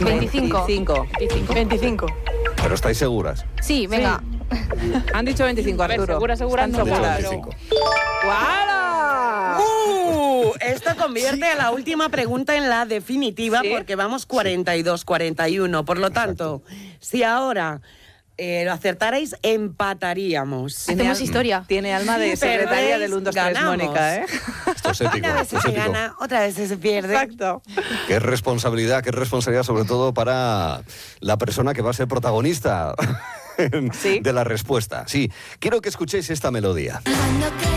25. 25. Pero estáis seguras. Sí, venga. Han dicho 25, A ver, Arturo. segura, Están no. Han dicho seguras. 25. ¡Guala! Esto convierte a la última pregunta en la definitiva, ¿Sí? porque vamos 42-41. Por lo tanto, si ahora lo acertarais, empataríamos. Hacemos historia. Tiene alma de secretaria del 1, 2, 3, ganamos. Mónica, ¿eh? Esto es épico. Una vez Esto es se épico. gana, otra vez se pierde. Exacto. Qué responsabilidad sobre todo para la persona que va a ser protagonista Sí. de la respuesta. Sí, quiero que escuchéis esta melodía.